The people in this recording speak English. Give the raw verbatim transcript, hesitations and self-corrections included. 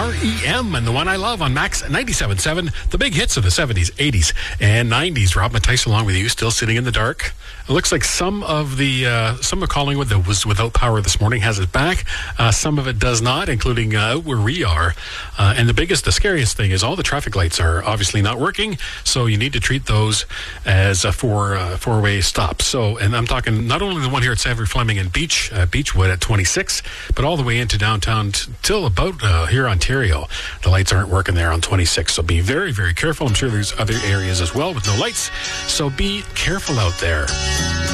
R E M and the one I love on Max ninety-seven point seven, the big hits of the seventies, eighties, and nineties. Rob Mattice along with you, still sitting in the dark. It looks like some of the uh, some of Collingwood that was without power this morning has it back. Uh, some of it does not, including uh, where we are. Uh, and the biggest, the scariest thing is all the traffic lights are obviously not working, so you need to treat those as a four uh, four-way stop. So, and I'm talking not only the one here at Savory Fleming and Beach uh, Beechwood at twenty-six, but all the way into downtown t- till about uh, here Ontario. The lights aren't working there on twenty-six, so be very, very careful. I'm sure there's other areas as well with no lights, so be careful out there.